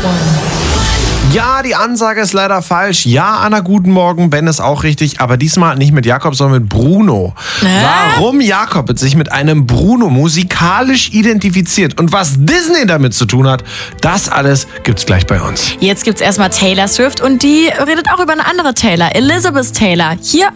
Ja, die Ansage ist leider falsch. Ja, Anna, guten Morgen. Ben ist auch richtig, aber diesmal nicht mit Jakob, sondern mit Bruno. Warum Jakob sich mit einem Bruno musikalisch identifiziert und was Disney damit zu tun hat, das alles gibt's gleich bei uns. Jetzt gibt's erstmal Taylor Swift und die redet auch über eine andere Taylor, Elizabeth Taylor. Hier